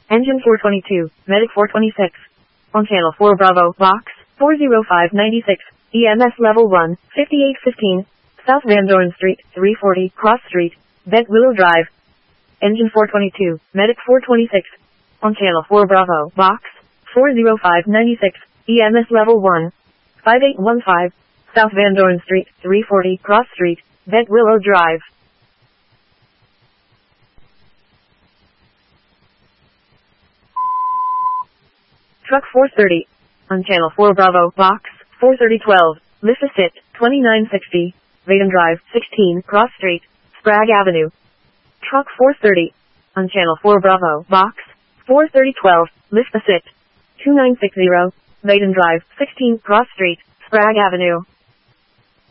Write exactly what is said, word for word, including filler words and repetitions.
Engine four twenty-two, Medic four twenty-six. On channel four Bravo, box, four oh five ninety-six, E M S level one, fifty-eight fifteen, South Van Doren Street, three forty, Cross Street, Bent Willow Drive. Engine four twenty-two, Medic four twenty-six. On channel four Bravo, box, four oh five ninety-six, E M S level one, five eight one five, South Van Doren Street, three forty, Cross Street, Bent Willow Drive. Truck four thirty. On channel four Bravo, box, four thirty twelve, Mississippi, twenty-nine sixty, Vaden Drive, sixteen, Cross Street, Sprague Avenue. Truck four thirty. On channel four Bravo, box, four thirty twelve, Mississippi, twenty-nine sixty, Vaden Drive, sixteen, Cross Street, Sprague Avenue.